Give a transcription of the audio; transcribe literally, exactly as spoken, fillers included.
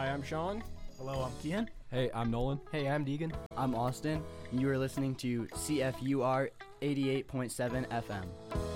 Hi, I'm Sean. Hello, I'm Kian. Hey, I'm Nolan. Hey, I'm Deegan. I'm Austin, and you are listening to C F U R eighty-eight point seven F M.